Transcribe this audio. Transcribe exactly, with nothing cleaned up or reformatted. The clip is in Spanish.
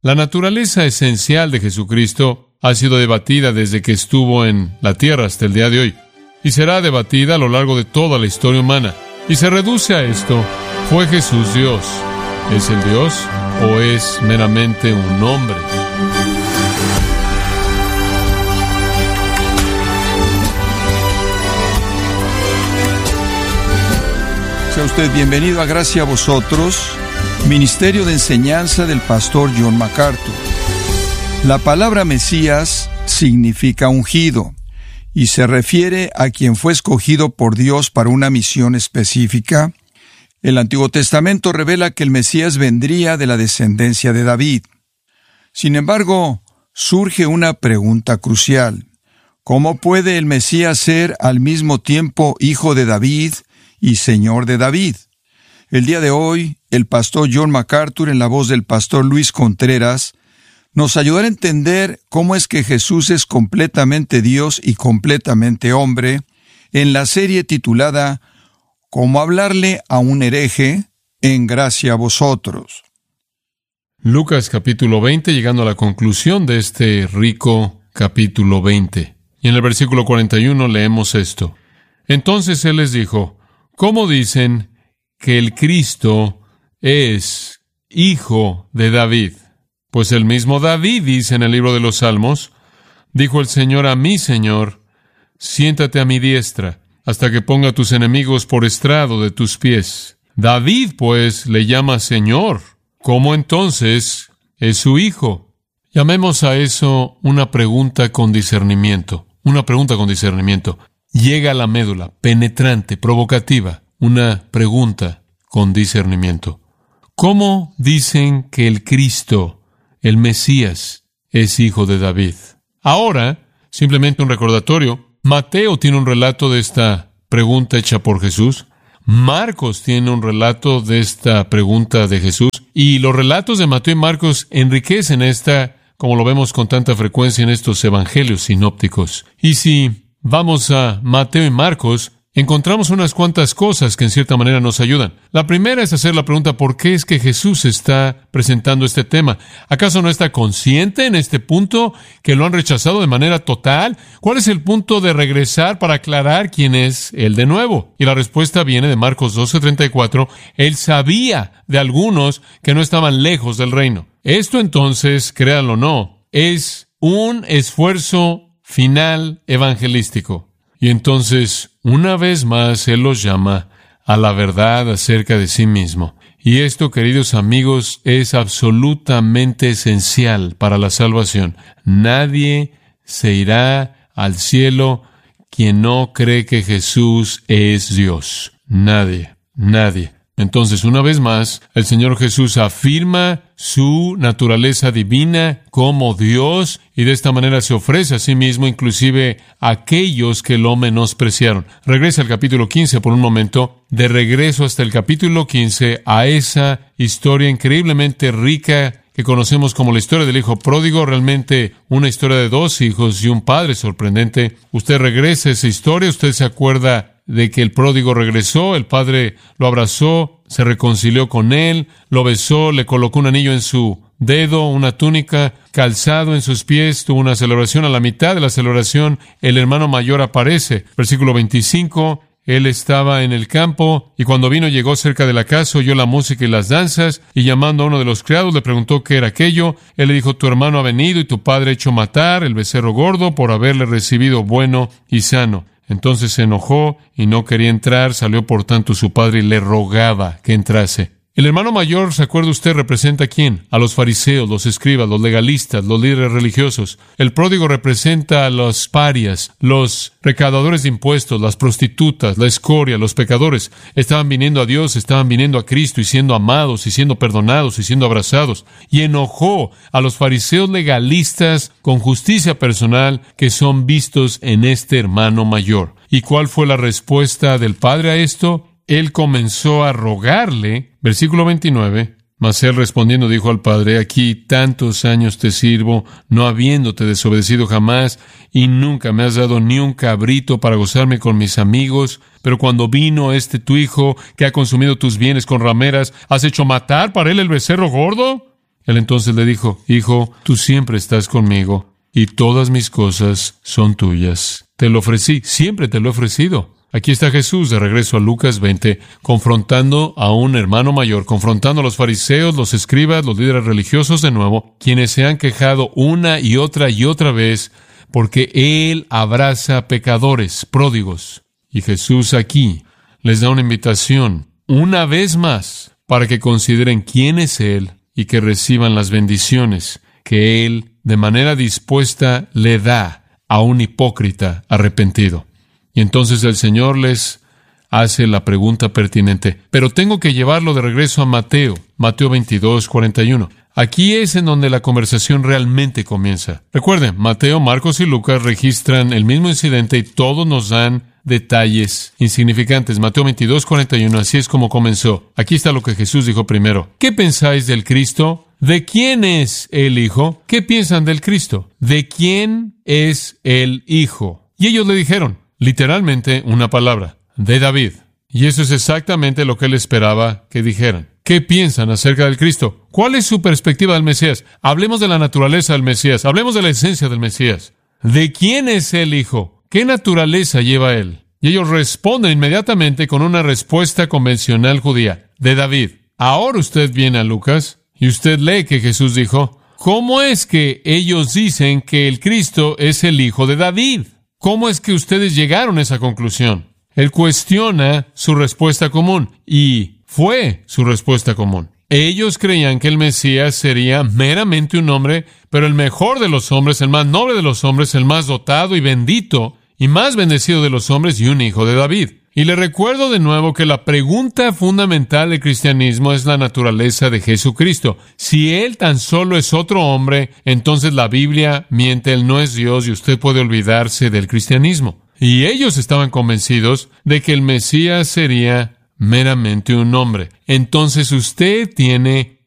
La naturaleza esencial de Jesucristo ha sido debatida desde que estuvo en la tierra hasta el día de hoy, y será debatida a lo largo de toda la historia humana. Y se reduce a esto: ¿fue Jesús Dios? ¿Es el Dios o es meramente un hombre? Sea usted bienvenido a Gracia a Vosotros, Ministerio de Enseñanza del Pastor John MacArthur. La palabra Mesías significa ungido y se refiere a quien fue escogido por Dios para una misión específica. El Antiguo Testamento revela que el Mesías vendría de la descendencia de David. Sin embargo, surge una pregunta crucial: ¿cómo puede el Mesías ser al mismo tiempo hijo de David y Señor de David? El día de hoy, el pastor John MacArthur, en la voz del pastor Luis Contreras, nos ayudará a entender cómo es que Jesús es completamente Dios y completamente hombre, en la serie titulada ¿Cómo hablarle a un hereje en Gracia a Vosotros? Lucas capítulo veinte, llegando a la conclusión de este rico capítulo veinte. Y en el versículo cuarenta y uno leemos esto: Entonces él les dijo: ¿Cómo dicen que el Cristo es hijo de David? Pues el mismo David dice en el libro de los Salmos: Dijo el Señor a mi Señor: Siéntate a mi diestra, hasta que ponga a tus enemigos por estrado de tus pies. David, pues, le llama Señor. ¿Cómo entonces es su hijo? Llamemos a eso una pregunta con discernimiento. Una pregunta con discernimiento. Llega a la médula, penetrante, provocativa. Una pregunta con discernimiento. ¿Cómo dicen que el Cristo, el Mesías, es hijo de David? Ahora, simplemente un recordatorio. Mateo tiene un relato de esta pregunta hecha por Jesús. Marcos tiene un relato de esta pregunta de Jesús. Y los relatos de Mateo y Marcos enriquecen esta, como lo vemos con tanta frecuencia en estos evangelios sinópticos. Y si vamos a Mateo y Marcos, encontramos unas cuantas cosas que en cierta manera nos ayudan. La primera es hacer la pregunta: ¿por qué es que Jesús está presentando este tema? ¿Acaso no está consciente en este punto que lo han rechazado de manera total? ¿Cuál es el punto de regresar para aclarar quién es Él de nuevo? Y la respuesta viene de Marcos doce treinta y cuatro. Él sabía de algunos que no estaban lejos del reino. Esto entonces, créanlo o no, es un esfuerzo final evangelístico. Y entonces, una vez más, Él los llama a la verdad acerca de sí mismo. Y esto, queridos amigos, es absolutamente esencial para la salvación. Nadie se irá al cielo quien no cree que Jesús es Dios. Nadie, nadie. Entonces, una vez más, el Señor Jesús afirma su naturaleza divina como Dios, y de esta manera se ofrece a sí mismo, inclusive a aquellos que lo menospreciaron. Regresa al capítulo quince por un momento. De regreso hasta el capítulo quince, a esa historia increíblemente rica que conocemos como la historia del hijo pródigo, realmente una historia de dos hijos y un padre sorprendente. Usted regresa a esa historia, usted se acuerda de que el pródigo regresó, el padre lo abrazó, se reconcilió con él, lo besó, le colocó un anillo en su dedo, una túnica, calzado en sus pies, tuvo una celebración. A la mitad de la celebración, el hermano mayor aparece. Versículo veinticinco, él estaba en el campo, y cuando vino llegó cerca de la casa, oyó la música y las danzas, y llamando a uno de los criados, le preguntó qué era aquello. Él le dijo: tu hermano ha venido, y tu padre ha hecho matar el becerro gordo por haberle recibido bueno y sano. Entonces se enojó y no quería entrar. Salió por tanto su padre y le rogaba que entrase. El hermano mayor, ¿se acuerda usted? ¿Representa a quién? A los fariseos, los escribas, los legalistas, los líderes religiosos. El pródigo representa a los parias, los recaudadores de impuestos, las prostitutas, la escoria, los pecadores. Estaban viniendo a Dios, estaban viniendo a Cristo y siendo amados y siendo perdonados y siendo abrazados. Y enojó a los fariseos legalistas con justicia personal que son vistos en este hermano mayor. ¿Y cuál fue la respuesta del padre a esto? Él comenzó a rogarle, versículo veintinueve, mas él respondiendo dijo al padre: aquí tantos años te sirvo, no habiéndote desobedecido jamás, y nunca me has dado ni un cabrito para gozarme con mis amigos. Pero cuando vino este tu hijo, que ha consumido tus bienes con rameras, ¿has hecho matar para él el becerro gordo? Él entonces le dijo, Hijo, tú siempre estás conmigo, y todas mis cosas son tuyas. Te lo ofrecí, siempre te lo he ofrecido. Aquí está Jesús, de regreso a Lucas veinte, confrontando a un hermano mayor, confrontando a los fariseos, los escribas, los líderes religiosos de nuevo, quienes se han quejado una y otra y otra vez, porque Él abraza pecadores, pródigos. Y Jesús aquí les da una invitación, una vez más, para que consideren quién es Él y que reciban las bendiciones que Él, de manera dispuesta, le da a un hipócrita arrepentido. Y entonces el Señor les hace la pregunta pertinente. Pero tengo que llevarlo de regreso a Mateo, Mateo veintidós, cuarenta y uno. Aquí es en donde la conversación realmente comienza. Recuerden, Mateo, Marcos y Lucas registran el mismo incidente y todos nos dan detalles insignificantes. Mateo veintidós, cuarenta y uno, así es como comenzó. Aquí está lo que Jesús dijo primero. ¿Qué pensáis del Cristo? ¿De quién es el Hijo? ¿Qué piensan del Cristo? ¿De quién es el Hijo? Y ellos le dijeron, literalmente, una palabra, de David. Y eso es exactamente lo que él esperaba que dijeran. ¿Qué piensan acerca del Cristo? ¿Cuál es su perspectiva del Mesías? Hablemos de la naturaleza del Mesías. Hablemos de la esencia del Mesías. ¿De quién es el Hijo? ¿Qué naturaleza lleva él? Y ellos responden inmediatamente con una respuesta convencional judía. De David. Ahora usted viene a Lucas y usted lee que Jesús dijo, ¿cómo es que ellos dicen que el Cristo es el Hijo de David? ¿Cómo es que ustedes llegaron a esa conclusión? Él cuestiona su respuesta común, y fue su respuesta común. Ellos creían que el Mesías sería meramente un hombre, pero el mejor de los hombres, el más noble de los hombres, el más dotado y bendito, y más bendecido de los hombres, y un hijo de David. Y le recuerdo de nuevo que la pregunta fundamental del cristianismo es la naturaleza de Jesucristo. Si Él tan solo es otro hombre, entonces la Biblia miente, Él no es Dios y usted puede olvidarse del cristianismo. Y ellos estaban convencidos de que el Mesías sería meramente un hombre. Entonces usted tiene